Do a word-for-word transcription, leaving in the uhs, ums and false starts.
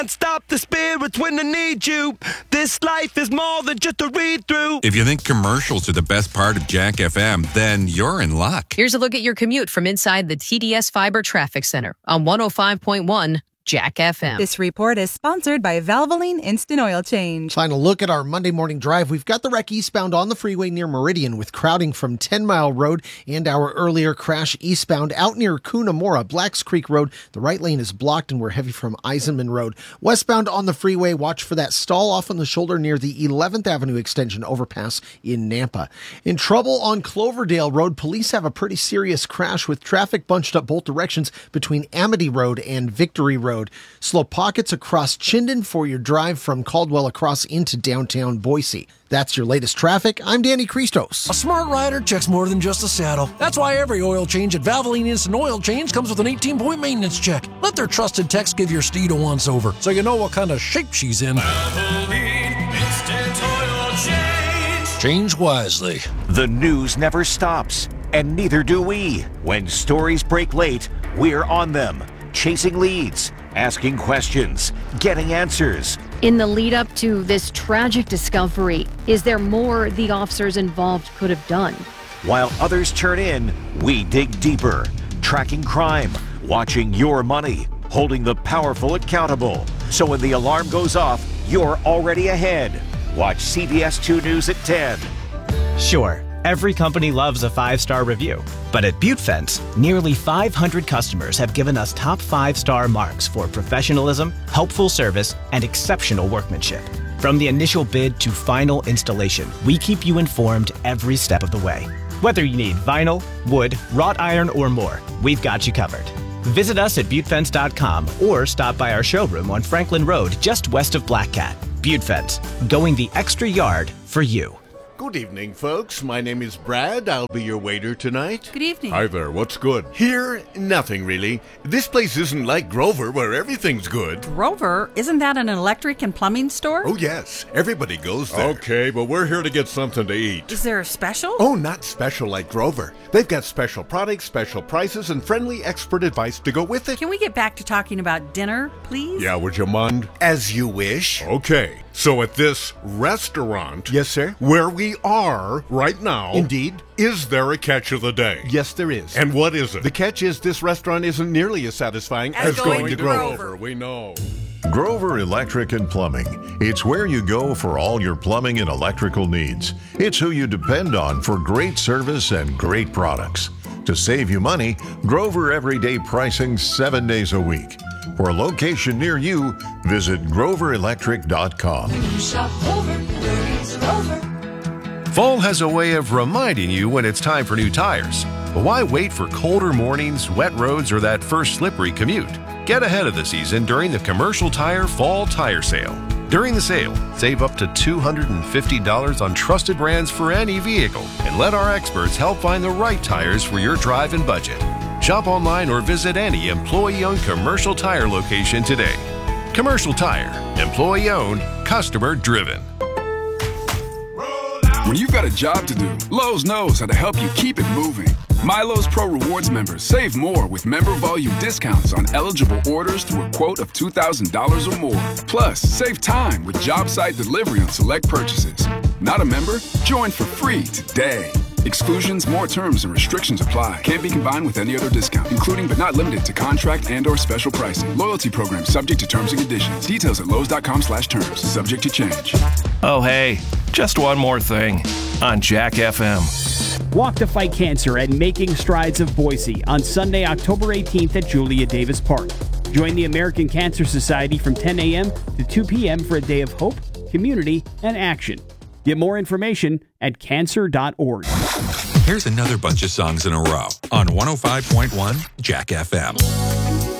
Stop the spirits when I need you. This life is more than just a read-through. If you think commercials are the best part of Jack F M, then you're in luck. Here's a look at your commute from inside the T D S Fiber Traffic Center on one oh five point one Jack F M. This report is sponsored by Valvoline Instant Oil Change. Final look at our Monday morning drive. We've got the wreck eastbound on the freeway near Meridian with crowding from ten mile Road, and our earlier crash eastbound out near Cunamora, Blacks Creek Road. The right lane is blocked and we're heavy from Eisenman Road. Westbound on the freeway, watch for that stall off on the shoulder near the eleventh Avenue extension overpass in Nampa. In trouble on Cloverdale Road, police have a pretty serious crash with traffic bunched up both directions between Amity Road and Victory Road. Slow pockets across Chinden for your drive from Caldwell across into downtown Boise. That's your latest traffic. I'm Danny Christos. A smart rider checks more than just a saddle. That's why every oil change at Valvoline Instant Oil Change comes with an eighteen point maintenance check. Let their trusted techs give your steed a once-over so you know what kind of shape she's in. Valvoline Instant Oil Change. Change wisely. The news never stops, and neither do we. When stories break late, we're on them. Chasing leads, asking questions, getting answers. In the lead up to this tragic discovery, is there more the officers involved could have done? While others turn in, we dig deeper, tracking crime, watching your money, holding the powerful accountable. So when the alarm goes off, you're already ahead. Watch C B S two News at ten. Sure, every company loves a five-star review. But at ButeFence, nearly five hundred customers have given us top five-star marks for professionalism, helpful service, and exceptional workmanship. From the initial bid to final installation, we keep you informed every step of the way. Whether you need vinyl, wood, wrought iron, or more, we've got you covered. Visit us at butte fence dot com or stop by our showroom on Franklin Road just west of Black Cat. ButeFence, going the extra yard for you. Good evening, folks. My name is Brad. I'll be your waiter tonight. Good evening. Hi there. What's good? Here, nothing really. This place isn't like Grover, where everything's good. Grover? Isn't that an electric and plumbing store? Oh, yes. Everybody goes there. Okay, but we're here to get something to eat. Is there a special? Oh, not special like Grover. They've got special products, special prices, and friendly expert advice to go with it. Can we get back to talking about dinner, please? Yeah, would you mind? As you wish. Okay. So at this restaurant... Yes, sir? Where we are right now... Indeed. Is there a catch of the day? Yes, there is. And what is it? The catch is this restaurant isn't nearly as satisfying as, as going, going to to Grover. Grover. We know. Grover Electric and Plumbing. It's where you go for all your plumbing and electrical needs. It's who you depend on for great service and great products. To save you money, Grover Everyday Pricing seven days a week. For a location near you, visit grover electric dot com. Shop over, worries are over. Fall has a way of reminding you when it's time for new tires. But why wait for colder mornings, wet roads, or that first slippery commute? Get ahead of the season during the Commercial Tire Fall Tire Sale. During the sale, save up to two hundred fifty dollars on trusted brands for any vehicle, and let our experts help find the right tires for your drive and budget. Shop online or visit any employee-owned Commercial Tire location today. Commercial Tire, employee-owned, customer-driven. When you've got a job to do, Lowe's knows how to help you keep it moving. MyLowe's Pro Rewards members save more with member volume discounts on eligible orders through a quote of two thousand dollars or more. Plus, save time with job site delivery on select purchases. Not a member? Join for free today. Exclusions, more terms, and restrictions apply. Can't be combined with any other discount, including but not limited to contract and or special pricing. Loyalty program subject to terms and conditions. Details at lowes dot com slash terms. Subject to change. Oh, hey, just one more thing on Jack F M. Walk to Fight Cancer at Making Strides of Boise on Sunday, October eighteenth at Julia Davis Park. Join the American Cancer Society from ten a.m. to two p.m. for a day of hope, community, and action. Get more information at cancer dot org. Here's another bunch of songs in a row on one oh five point one Jack F M.